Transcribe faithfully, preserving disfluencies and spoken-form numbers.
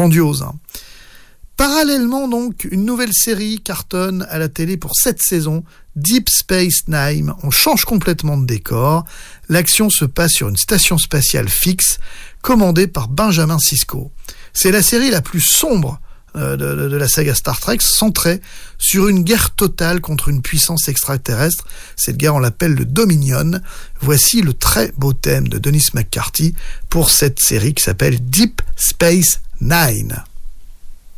grandiose. Hein. Parallèlement donc, une nouvelle série cartonne à la télé pour cette saison, Deep Space Nine. On change complètement de décor. L'action se passe sur une station spatiale fixe, commandée par Benjamin Sisko. C'est la série la plus sombre euh, de, de, de la saga Star Trek, centrée sur une guerre totale contre une puissance extraterrestre. Cette guerre, on l'appelle le Dominion. Voici le très beau thème de Dennis McCarthy pour cette série qui s'appelle Deep Space Nine.